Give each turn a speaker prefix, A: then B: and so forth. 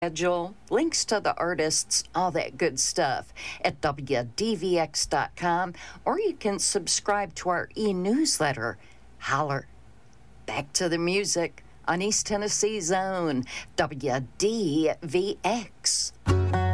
A: schedule, links to the artists, all that good stuff at WDVX.com, or you can subscribe to our e-newsletter. Holler. Back to the music on East Tennessee's own WDVX.